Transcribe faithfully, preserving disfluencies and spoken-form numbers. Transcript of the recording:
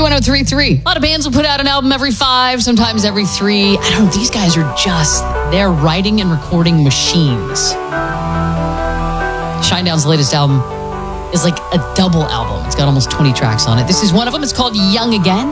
one oh three point three. A lot of bands will put out an album every five, sometimes every three. I don't know. These guys are just, they're writing and recording machines. Shinedown's latest album is like a double album. It's got almost twenty tracks on it. This is one of them. It's called Young Again.